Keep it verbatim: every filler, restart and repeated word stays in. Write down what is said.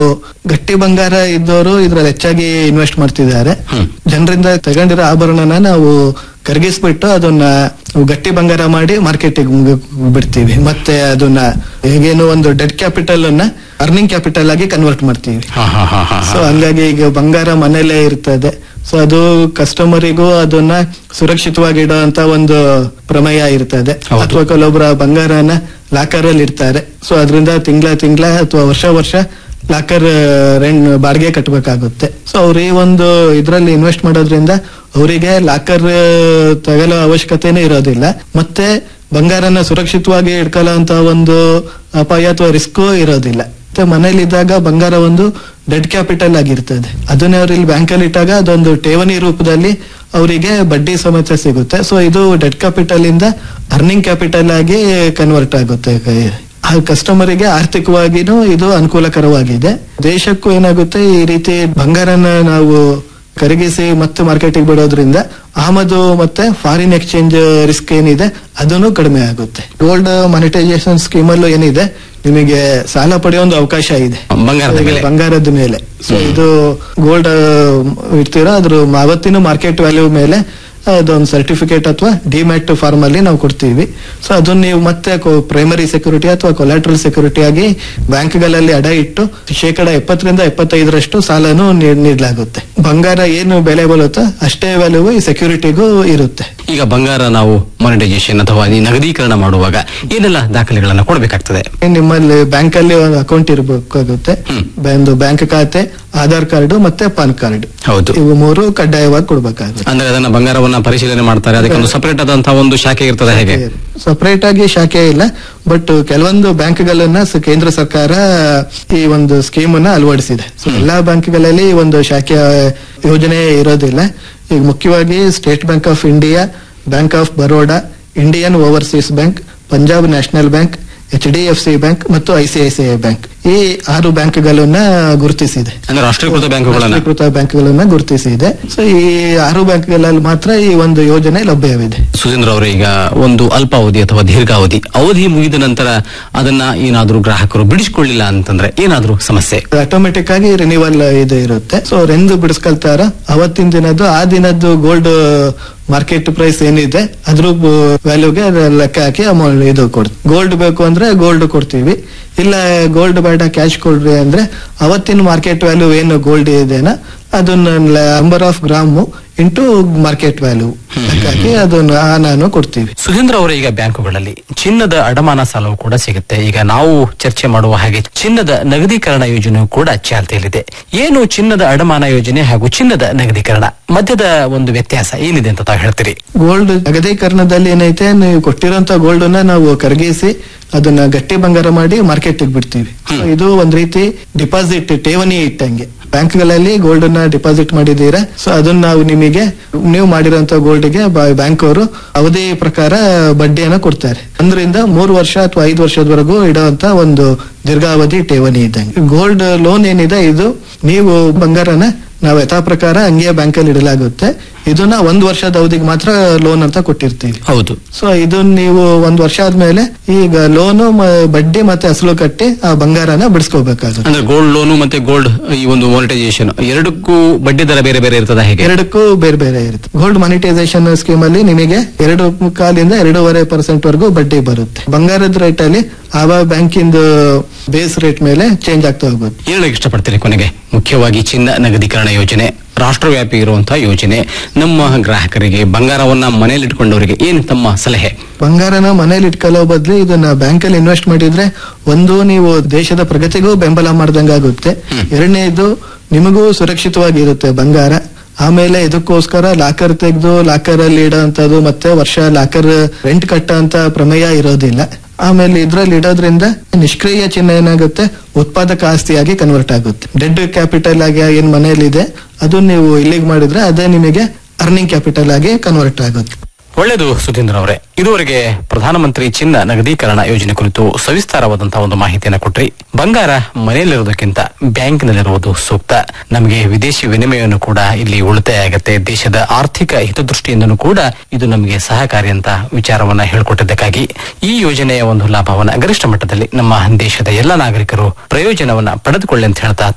ಗಟ್ಟಿ ಬಂಗಾರ ಇದ್ದವರು ಇದ್ರಲ್ಲಿ ಹೆಚ್ಚಾಗಿ ಇನ್ವೆಸ್ಟ್ ಮಾಡ್ತಿದ್ದಾರೆ. ಜನರಿಂದ ತಗೊಂಡಿರೋ ಆಭರಣನ ನಾವು ಕರಗಿಸ್ಬಿಟ್ಟು ಅದನ್ನ ಗಟ್ಟಿ ಬಂಗಾರ ಮಾಡಿ ಮಾರ್ಕೆಟಿಗೆ ಬಿಡ್ತೀವಿ. ಮತ್ತೆ ಅದನ್ನ ಹೇಗೇನು ಒಂದು ಡೆಡ್ ಕ್ಯಾಪಿಟಲ್ ಅನ್ನ ಅರ್ನಿಂಗ್ ಕ್ಯಾಪಿಟಲ್ ಆಗಿ ಕನ್ವರ್ಟ್ ಮಾಡ್ತೀವಿ. ಸೊ ಹಂಗಾಗಿ ಈಗ ಬಂಗಾರ ಮನೇಲೆ ಇರ್ತದೆ. ಸೊ ಅದು ಕಸ್ಟಮರಿಗೂ ಅದನ್ನ ಸುರಕ್ಷಿತವಾಗಿ ಇಡೋ ಅಂತ ಒಂದು ಪ್ರಮೇಯ ಇರ್ತದೆ. ಅಥವಾ ಕೆಲವೊಬ್ರು ಬಂಗಾರನ ಲಾಕರ್ ಅಲ್ಲಿ ಇಡ್ತಾರೆ. ಸೊ ಅದರಿಂದ ತಿಂಗಳ ತಿಂಗಳ ಅಥವಾ ವರ್ಷ ವರ್ಷ ಲಾಕರ್ ರೆಂಟ್ ಬಾಡಿಗೆ ಕಟ್ಟಬೇಕಾಗುತ್ತೆ. ಸೊ ಅವ್ರು ಈ ಒಂದು ಇದ್ರಲ್ಲಿ ಇನ್ವೆಸ್ಟ್ ಮಾಡೋದ್ರಿಂದ ಅವರಿಗೆ ಲಾಕರ್ ತಗೊಳ್ಳೋ ಅವಶ್ಯಕತೆನೇ ಇರೋದಿಲ್ಲ. ಮತ್ತೆ ಬಂಗಾರನ ಸುರಕ್ಷಿತವಾಗಿ ಇಟ್ಕೊಳ್ಳೋ ಅಂತ ಒಂದು ಅಪಾಯ ಅಥವಾ ರಿಸ್ಕ್ ಇರೋದಿಲ್ಲ. ಮತ್ತೆ ಮನೇಲಿದ್ದಾಗ ಬಂಗಾರ ಒಂದು ಡೆಡ್ ಕ್ಯಾಪಿಟಲ್ ಆಗಿರ್ತದೆ. ಅದನ್ನೇ ಅವ್ರು ಇಲ್ಲಿ ಬ್ಯಾಂಕಲ್ಲಿ ಇಟ್ಟಾಗ ಅದೊಂದು ಠೇವಣಿ ರೂಪದಲ್ಲಿ ಅವರಿಗೆ ಬಡ್ಡಿ ಸಮೇತ ಸಿಗುತ್ತೆ. ಸೊ ಇದು ಡೆಡ್ ಕ್ಯಾಪಿಟಲ್ ಇಂದ ಅರ್ನಿಂಗ್ ಕ್ಯಾಪಿಟಲ್ ಆಗಿ ಕನ್ವರ್ಟ್ ಆಗುತ್ತೆ. ಆ ಕಸ್ಟಮರಿಗೆ ಆರ್ಥಿಕವಾಗಿನೂ ಇದು ಅನುಕೂಲಕರವಾಗಿದೆ. ದೇಶಕ್ಕೂ ಏನಾಗುತ್ತೆ, ಈ ರೀತಿ ಬಂಗಾರನ ನಾವು ಕರಗಿಸಿ ಮತ್ತೆ ಮಾರ್ಕೆಟಿಗೆ ಬಿಡೋದ್ರಿಂದ ಆಮದು ಮತ್ತೆ ಫಾರಿನ್ ಎಕ್ಸ್ಚೇಂಜ್ ರಿಸ್ಕ್ ಏನಿದೆ ಅದನ್ನು ಕಡಿಮೆ ಆಗುತ್ತೆ. ಗೋಲ್ಡ್ ಮಾನಿಟೈಸೇಷನ್ ಸ್ಕೀಮ್ ಅಲ್ಲೂ ಏನಿದೆ, ನಿಮಗೆ ಸಾಲ ಪಡೆಯೋ ಒಂದು ಅವಕಾಶ ಇದೆ ಬಂಗಾರದ ಮೇಲೆ. ಸೊ ಇದು ಗೋಲ್ಡ್ ಇಡ್ತೀರಾ, ಅದ್ರ ಅವತ್ತಿನ ಮಾರ್ಕೆಟ್ ವ್ಯಾಲ್ಯೂ ಮೇಲೆ ಅದೊಂದು ಸರ್ಟಿಫಿಕೇಟ್ ಅಥವಾ ಡಿಮ್ಯಾಟ್ ಫಾರ್ಮ್ ಅಲ್ಲಿ ನಾವು ಕೊಡ್ತೀವಿ. ಸೊ ಅದನ್ನ ನೀವು ಮತ್ತೆ ಪ್ರೈಮರಿ ಸೆಕ್ಯೂರಿಟಿ ಅಥವಾ ಕೊಲಾಟ್ರಲ್ ಸೆಕ್ಯೂರಿಟಿ ಆಗಿ ಬ್ಯಾಂಕ್ಗಳಲ್ಲಿ ಅಡ ಇಟ್ಟು ಶೇಕಡ ಎಪ್ಪತ್ತರಿಂದ ಎಪ್ಪತ್ತೈದರಷ್ಟು ಸಾಲನು ನೀಡಲಾಗುತ್ತೆ. ಬಂಗಾರ ಏನು ಬೆಲೆ ಬರುತ್ತೋ ಅಷ್ಟೇ ವ್ಯಾಲ್ಯೂ ಈ ಸೆಕ್ಯೂರಿಟಿಗೂ ಇರುತ್ತೆ. ಈಗ ಬಂಗಾರ ನಾವು ಮಾನಿಟೈಸೇಷನ್ ಅಥವಾ ನಗದೀಕರಣ ಮಾಡುವಾಗ ಏನೆಲ್ಲ ದಾಖಲೆಗಳನ್ನ ಕೊಡಬೇಕಾಗ್ತದೆ? ನಿಮ್ಮಲ್ಲಿ ಬ್ಯಾಂಕ್ ಅಲ್ಲಿ ಒಂದು ಅಕೌಂಟ್ ಇರಬೇಕಾಗುತ್ತೆ. ಒಂದು ಬ್ಯಾಂಕ್ ಖಾತೆ, ಆಧಾರ್ ಕಾರ್ಡ್ ಮತ್ತೆ ಪಾನ್ ಕಾರ್ಡ್. ಹೌದು, ಇವು ಮೂರು ಕಡ್ಡಾಯವಾಗಿ ಕೊಡಬೇಕಾಗುತ್ತೆ. ಅಂದ್ರೆ ಅದನ್ನ ಬಂಗಾರವನ್ನ ಪರಿಶೀಲನೆ ಮಾಡ್ತಾರೆ. ಅದಕ್ಕೆ ಒಂದು ಸಪರೇಟ್ ಆದಂತಹ ಒಂದು ಶಾಖೆ ಇರ್ತದೆ. ಹೇಗೆ ಸಪರೇಟ್ ಆಗಿ ಶಾಖೆ ಇಲ್ಲ, ಬಟ್ ಕೆಲವೊಂದು ಬ್ಯಾಂಕ್ಗಳನ್ನ ಕೇಂದ್ರ ಸರ್ಕಾರ ಈ ಒಂದು ಸ್ಕೀಮ್ ಅನ್ನ ಅಳವಡಿಸಿದೆ. ಸೊ ಎಲ್ಲಾ ಬ್ಯಾಂಕ್ಗಳಲ್ಲಿ ಒಂದು ಶಾಖೆ ಯೋಜನೆ ಇರೋದಿಲ್ಲ. ಈಗ ಮುಖ್ಯವಾಗಿ state bank of India, bank of Baroda, Indian overseas bank, Punjab national bank, H D F C bank ಮತ್ತು ಐಸಿಐಸಿಐ ಬ್ಯಾಂಕ್, ಈ ಆರು ಬ್ಯಾಂಕ್ಗಳನ್ನ ಗುರುತಿಸಿದೆ. ರಾಷ್ಟ್ರೀಕೃತ ಬ್ಯಾಂಕ್ಗಳನ್ನ ರಾಷ್ಟ್ರೀಕೃತ ಬ್ಯಾಂಕ್ಗಳನ್ನ ಗುರುತಿಸಿದೆ. ಸೊ ಈ ಆರು ಬ್ಯಾಂಕ್ಗಳಲ್ಲಿ ಮಾತ್ರ ಈ ಒಂದು ಯೋಜನೆ ಲಭ್ಯವಿದೆ. ಸುಧೀಂದ್ರ ಅವರೇ, ಈಗ ಒಂದು ಅಲ್ಪಾವಧಿ ಅಥವಾ ದೀರ್ಘಾವಧಿ ಅವಧಿ ಮುಗಿದ ನಂತರ ಅದನ್ನ ಏನಾದ್ರೂ ಗ್ರಾಹಕರು ಬಿಡಿಸಿಕೊಳ್ಳಿಲ್ಲ ಅಂತಂದ್ರೆ ಏನಾದ್ರೂ ಸಮಸ್ಯೆ? ಆಟೋಮೆಟಿಕ್ ಆಗಿ ರಿನಿವಲ್ ಇದು ಇರುತ್ತೆ. ಸೊ ಅವ್ರೆಂದು ಬಿಡಿಸ್ಕೊಳ್ತಾರ ಅವತ್ತಿನ ದಿನದ್ದು ಆ ದಿನದ್ದು ಗೋಲ್ಡ್ ಮಾರ್ಕೆಟ್ ಪ್ರೈಸ್ ಏನಿದೆ ಅದ್ರ ವ್ಯಾಲ್ಯೂಗೆ ಲೆಕ್ಕ ಹಾಕಿ ಅಮೌಂಟ್ ಇದು ಕೊಡ್ತೀವಿ. ಗೋಲ್ಡ್ ಬೇಕು ಅಂದ್ರೆ ಗೋಲ್ಡ್ ಕೊಡ್ತೀವಿ, ಇಲ್ಲ ಗೋಲ್ಡ್ ಬೇಡ ಕ್ಯಾಶ್ ಕೊಡ್ರಿ ಅಂದ್ರೆ ಅವತ್ತಿನ ಮಾರ್ಕೆಟ್ ವ್ಯಾಲ್ಯೂ ಏನು ಗೋಲ್ಡ್ ಇದೆನಾ ಅದನ್ನ number of gram into market value ಹಾಕಿ ಅದನ್ನ ನಾನು ಕೊಡ್ತೀವಿ. ಸುಧೀಂದ್ರ ಅವರೇ, ಈಗ ಬ್ಯಾಂಕುಗಳಲ್ಲಿ ಚಿನ್ನದ ಅಡಮಾನ ಸಾಲವು ಕೂಡ ಸಿಗುತ್ತೆ. ಈಗ ನಾವು ಚರ್ಚೆ ಮಾಡುವ ಹಾಗೆ ಚಿನ್ನದ ನಗದೀಕರಣ ಯೋಜನೆಯು ಕೂಡ ಚಾಲ್ತಿಯಲ್ಲಿದೆ. ಏನು ಚಿನ್ನದ ಅಡಮಾನ ಯೋಜನೆ ಹಾಗೂ ಚಿನ್ನದ ನಗದೀಕರಣ ಮಧ್ಯದ ಒಂದು ವ್ಯತ್ಯಾಸ ಏನಿದೆ ಅಂತ ತಾವು ಹೇಳ್ತೀರಿ? ಗೋಲ್ಡ್ ನಗದೀಕರಣದಲ್ಲಿ ಏನೈತೆ, ನೀವು ಕೊಟ್ಟಿರೋಂತ ಗೋಲ್ಡ್ ಅನ್ನ ನಾವು ಕರಗಿಸಿ ಅದನ್ನ ಗಟ್ಟಿ ಬಂಗಾರ ಮಾಡಿ ಮಾರ್ಕೆಟ್ ಬಿಡ್ತೀವಿ. ಇದು ಒಂದ್ ರೀತಿ ಡಿಪಾಸಿಟ್, ಠೇವಣಿ ಇಟ್ಟಂಗೆ. ಬ್ಯಾಂಕ್ಗಳಲ್ಲಿ ಗೋಲ್ಡ್ ಅನ್ನ ಡಿಪಾಸಿಟ್ ಮಾಡಿದೀರಾ, ಸೊ ಅದನ್ನ ನಾವು ನಿಮಗೆ ನೀವು ಮಾಡಿರೋಂತ ಗೋಲ್ಡ್ ಗೆ ಬ್ಯಾಂಕ್ ಅವರು ಅವಧಿ ಪ್ರಕಾರ ಬಡ್ಡಿಯನ್ನ ಕೊಡ್ತಾರೆ. ಒಂದರಿಂದ ಮೂರು ವರ್ಷ ಅಥವಾ ಐದು ವರ್ಷದವರೆಗೂ ಇಡುವಂತ ಒಂದು ದೀರ್ಘಾವಧಿ ಠೇವಣಿ ಇದ್ದಂಗೆ. ಗೋಲ್ಡ್ ಲೋನ್ ಏನಿದೆ, ಇದು ನೀವು ಬಂಗಾರನ ನಾವು ಯಥಾ ಪ್ರಕಾರ ಹಂಗೆ ಬ್ಯಾಂಕ್ ಅಲ್ಲಿ ಇಡಲಾಗುತ್ತೆ. ಇದನ್ನ ಒಂದ್ ವರ್ಷದ ಅವಧಿಗೆ ಮಾತ್ರ ಲೋನ್ ಅಂತ ಕೊಟ್ಟಿರ್ತೀವಿ. ಹೌದು. ಸೊ ಇದನ್ನ ನೀವು ಒಂದ್ ವರ್ಷ ಆದ್ಮೇಲೆ ಈಗ ಲೋನು ಬಡ್ಡಿ ಮತ್ತೆ ಅಸಲು ಕಟ್ಟಿ ಆ ಬಂಗಾರನ ಬಿಡಿಸ್ಕೋಬೇಕಾಗುತ್ತೆ. ಅಂದ್ರೆ ಗೋಲ್ಡ್ ಲೋನು ಮತ್ತೆ ಗೋಲ್ಡ್ ಈ ಒಂದು ಮಾನಿಟೈಸೇಷನ್ ಎರಡಕ್ಕೂ ಬಡ್ಡಿ ದರ ಬೇರೆ ಬೇರೆ ಇರ್ತದೆ. ಹೇಗೆ? ಎರಡಕ್ಕೂ ಬೇರೆ ಬೇರೆ ಇರುತ್ತೆ. ಗೋಲ್ಡ್ ಮಾನಿಟೈಸೇಷನ್ ಸ್ಕೀಮ್ ಅಲ್ಲಿ ನಿಮಗೆ ಎರಡು ಕಾಲಿಂದ ಎರಡೂವರೆ ಪರ್ಸೆಂಟ್ ವರೆಗೂ ಬಡ್ಡಿ ಬರುತ್ತೆ. ಬಂಗಾರದ ರೇಟ್ ಅಲ್ಲಿ ಆವ ಬ್ಯಾಂಕಿಂದ ಬೇಸ್ ರೇಟ್ ಮೇಲೆ ಚೇಂಜ್ ಆಗ್ತಾ ಹೋಗುತ್ತೆ. ಹೇಳಕ್ ಇಷ್ಟಪಡ್ತೀನಿ ಕೊನೆಗೆ, ಮುಖ್ಯವಾಗಿ ಚಿನ್ನ ನಗದೀಕರಣ ಯೋಜನೆ ರಾಷ್ಟ್ರವ್ಯಾಪಿ ಇರುವಂತಹ ಯೋಜನೆ, ನಮ್ಮ ಗ್ರಾಹಕರಿಗೆ ಬಂಗಾರವನ್ನ ಮನೇಲಿ ಇಟ್ಕೊಂಡವರಿಗೆ ಏನು ತಮ್ಮ ಸಲಹೆ? ಬಂಗಾರನ ಮನೇಲಿ ಇಟ್ಕೊಳ್ಳೋ ಬದ್ಲು ಇದನ್ನ ಬ್ಯಾಂಕ್ ಅಲ್ಲಿ ಇನ್ವೆಸ್ಟ್ ಮಾಡಿದ್ರೆ ಒಂದು ನೀವು ದೇಶದ ಪ್ರಗತಿಗೂ ಬೆಂಬಲ ಮಾಡ್ದಂಗಾಗುತ್ತೆ. ಎರಡನೇದು ನಿಮಗೂ ಸುರಕ್ಷಿತವಾಗಿರುತ್ತೆ ಬಂಗಾರ. ಆಮೇಲೆ ಇದಕ್ಕೋಸ್ಕರ ಲಾಕರ್ ತೆಗೆದು ಲಾಕರ್ ಅಲ್ಲಿ ಇಡೋಂಥದ್ದು ಮತ್ತೆ ವರ್ಷ ಲಾಕರ್ ರೆಂಟ್ ಕಟ್ಟೋ ಅಂತ ಪ್ರಮೇಯ ಇರೋದಿಲ್ಲ. ಆಮೇಲೆ ಇದ್ರಲ್ಲಿ ಇಡೋದ್ರಿಂದ ನಿಷ್ಕ್ರಿಯ ಚಿನ್ನ ಏನಾಗುತ್ತೆ, ಉತ್ಪಾದಕ ಆಸ್ತಿಯಾಗಿ ಕನ್ವರ್ಟ್ ಆಗುತ್ತೆ. ಡೆಡ್ ಕ್ಯಾಪಿಟಲ್ ಆಗಿ ಏನ್ ಮನೆಯಲ್ಲಿ ಇದೆ ಅದು ನೀವು ಇಲ್ಲಿಗೆ ಮಾಡಿದ್ರೆ ಅದೇ ನಿಮಗೆ ಅರ್ನಿಂಗ್ ಕ್ಯಾಪಿಟಲ್ ಆಗಿ ಕನ್ವರ್ಟ್ ಆಗುತ್ತೆ. ಒಳ್ಳೆಯದು ಸುಧೀಂದ್ರ ಅವರೇ, ಇದುವರೆಗೆ ಪ್ರಧಾನಮಂತ್ರಿ ಚಿನ್ನ ನಗದೀಕರಣ ಯೋಜನೆ ಕುರಿತು ಸವಿಸ್ತಾರವಾದಂತಹ ಒಂದು ಮಾಹಿತಿಯನ್ನು ಕೊಟ್ರಿ. ಬಂಗಾರ ಮನೆಯಲ್ಲಿರುವುದಕ್ಕಿಂತ ಬ್ಯಾಂಕ್ನಲ್ಲಿರುವುದು ಸೂಕ್ತ. ನಮಗೆ ವಿದೇಶಿ ವಿನಿಮಯವನ್ನು ಕೂಡ ಇಲ್ಲಿ ಉಳಿತಾಯ ಆಗುತ್ತೆ. ದೇಶದ ಆರ್ಥಿಕ ಹಿತದೃಷ್ಟಿಯಿಂದನೂ ಕೂಡ ಇದು ನಮಗೆ ಸಹಕಾರಿ ಅಂತ ವಿಚಾರವನ್ನ ಹೇಳಿಕೊಟ್ಟಿದ್ದಕ್ಕಾಗಿ ಈ ಯೋಜನೆಯ ಒಂದು ಲಾಭವನ್ನ ಗರಿಷ್ಠ ಮಟ್ಟದಲ್ಲಿ ನಮ್ಮ ದೇಶದ ಎಲ್ಲ ನಾಗರಿಕರು ಪ್ರಯೋಜನವನ್ನ ಪಡೆದುಕೊಳ್ಳಿ ಅಂತ ಹೇಳ್ತಾ